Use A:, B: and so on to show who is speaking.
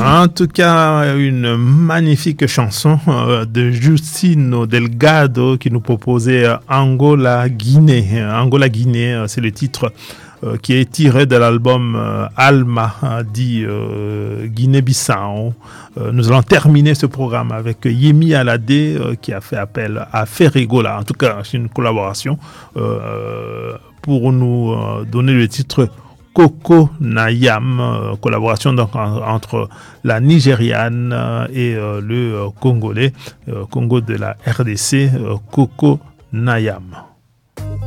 A: En tout cas, une magnifique chanson de Justino Delgado qui nous proposait Angola-Guinée. Angola-Guinée, c'est le titre qui est tiré de l'album Alma, dit Guinée-Bissau. Nous allons terminer ce programme avec Yemi Alade qui a fait appel à Ferregola. En tout cas, c'est une collaboration pour nous donner le titre Coco Nayam, collaboration donc entre la Nigériane et le Congolais, Congo de la RDC, Coco Nayam.